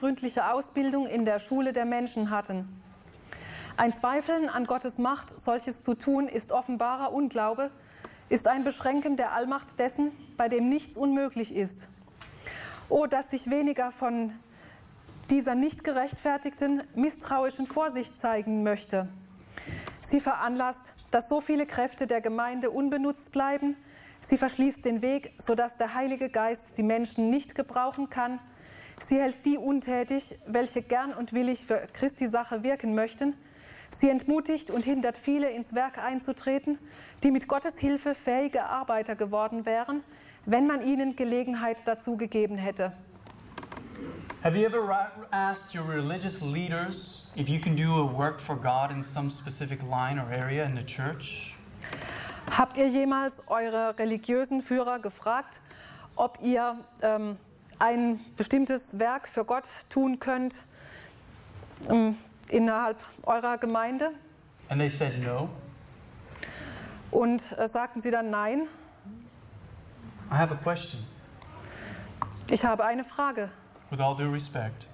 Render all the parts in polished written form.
gründliche Ausbildung in der Schule der Menschen hatten. Ein Zweifeln an Gottes Macht, solches zu tun, ist offenbarer Unglaube, ist ein Beschränken der Allmacht dessen, bei dem nichts unmöglich ist. Oh, dass sich weniger von dieser nicht gerechtfertigten, misstrauischen Vorsicht zeigen möchte. Sie veranlasst, dass so viele Kräfte der Gemeinde unbenutzt bleiben. Sie verschließt den Weg, sodass der Heilige Geist die Menschen nicht gebrauchen kann. Sie hält die untätig, welche gern und willig für Christi Sache wirken möchten. Sie entmutigt und hindert viele, ins Werk einzutreten, die mit Gottes Hilfe fähige Arbeiter geworden wären, wenn man ihnen Gelegenheit dazu gegeben hätte. Have you ever asked your religious leaders if you can do a work for God in some specific line or area in the church? Habt ihr jemals eure religiösen Führer gefragt, ob ihr ein bestimmtes Werk für Gott tun könnt innerhalb eurer Gemeinde? And they said no. Und sagten sie dann nein? I have a question. Ich habe eine Frage. With all due respect.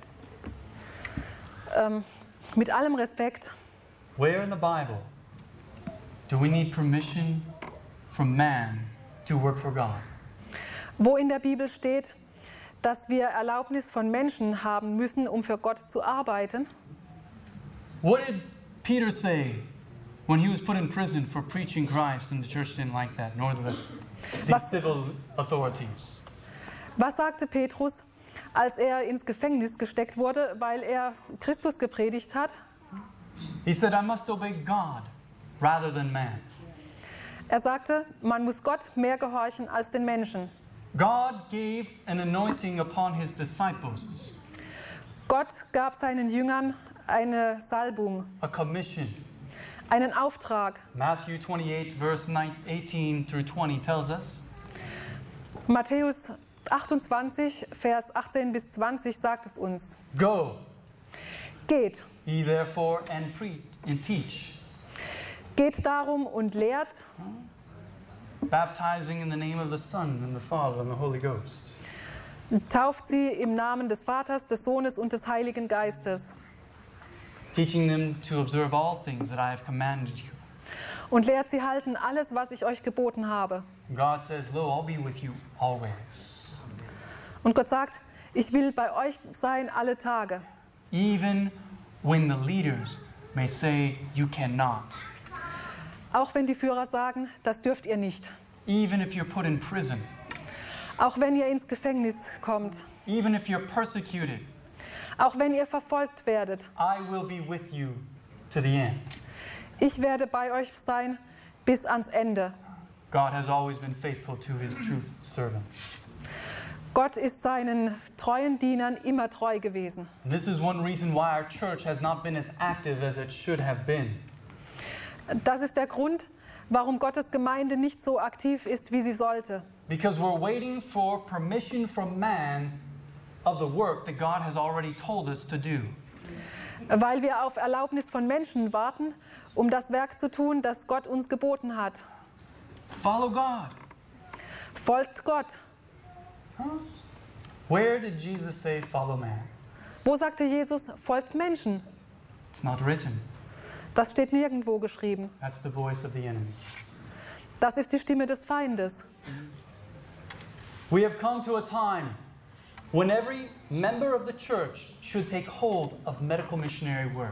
Mit allem Respekt. Where in the Bible do we need permission from man to work for God? Wo in der Bibel steht, dass wir Erlaubnis von Menschen haben müssen, um für Gott zu arbeiten? What did Peter say when he was put in prison for preaching Christ and the church didn't like that, nor the civil authorities? Was sagte Petrus, als er ins Gefängnis gesteckt wurde, weil er Christus gepredigt hat? He said, I must obey God rather than man. Er sagte, man muss Gott mehr gehorchen als den Menschen. God gave an anointing upon his disciples. Gott gab seinen Jüngern eine Salbung, A commission. einen Auftrag. Matthew 28, verse 18 through 20 tells us. Matthäus 28, Vers 18 bis 20 sagt es uns. Go, Geht. ye therefore and preach and teach, Geht darum und lehrt, baptizing in the name of the Son and the Father and the Holy Ghost. tauft sie im Namen des Vaters, des Sohnes und des Heiligen Geistes Teaching them to observe all things that I have commanded you. und lehrt sie halten alles, was ich euch geboten habe. God says, lo, I'll be with you always. Und Gott sagt, ich will bei euch sein alle Tage, Even when the leaders may say you cannot. auch wenn die Führer sagen, das dürft ihr nicht. Even if you're put in prison. Auch wenn ihr ins Gefängnis kommt, Even if you're persecuted. auch wenn ihr verfolgt werdet. I will be with you to the end. Ich werde bei euch sein bis ans Ende. God has always been faithful to his true servants. Gott ist seinen treuen Dienern immer treu gewesen. And this is one reason why our church has not been as active as it should have been. Das ist der Grund, warum Gottes Gemeinde nicht so aktiv ist, wie sie sollte. Because we're waiting for permission from man of the work that God has already told us to do. Weil wir auf Erlaubnis von Menschen warten, um das Werk zu tun, das Gott uns geboten hat. Follow God. Folgt Gott. Where did Jesus say follow man? Wo sagte Jesus, folgt Menschen? It's not written. Das steht nirgendwo geschrieben. That's the voice of the enemy. Das ist die Stimme des Feindes. We have come to a time when every member of the church should take hold of medical missionary work.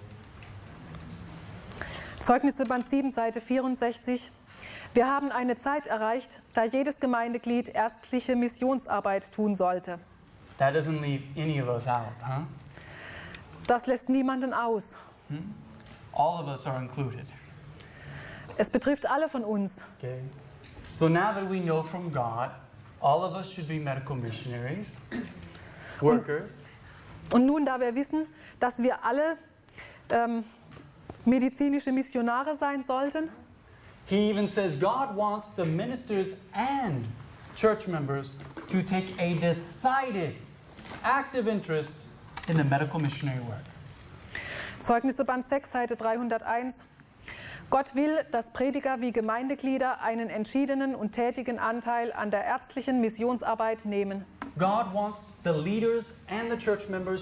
Zeugnisse Band 7, Seite 64. Wir haben eine Zeit erreicht, da jedes Gemeindeglied ärztliche Missionsarbeit tun sollte. That doesn't leave any of us out, huh? Das lässt niemanden aus. All of us are included. Es betrifft alle von uns. Okay. So now that we know from God, all of us should be medical missionaries, workers. Und nun, da wir wissen, dass wir alle medizinische Missionare sein sollten, He even says God wants the ministers and church members to take a decided, active interest in the medical missionary work. Zeugnisse Band 6, Seite 301. Gott will, dass Prediger wie Gemeindeglieder einen entschiedenen und tätigen Anteil an der ärztlichen Missionsarbeit nehmen. God wants the leaders and the church members